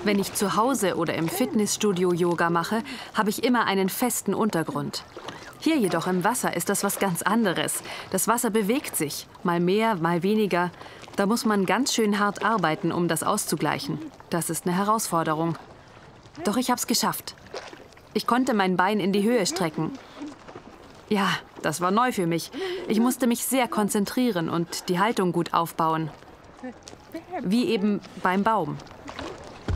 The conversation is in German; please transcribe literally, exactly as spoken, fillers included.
Wenn ich zu Hause oder im Fitnessstudio Yoga mache, habe ich immer einen festen Untergrund. Hier jedoch im Wasser ist das was ganz anderes. Das Wasser bewegt sich, mal mehr, mal weniger. Da muss man ganz schön hart arbeiten, um das auszugleichen. Das ist eine Herausforderung. Doch ich habe es geschafft. Ich konnte mein Bein in die Höhe strecken. Ja, das war neu für mich. Ich musste mich sehr konzentrieren und die Haltung gut aufbauen. Wie eben beim Baum.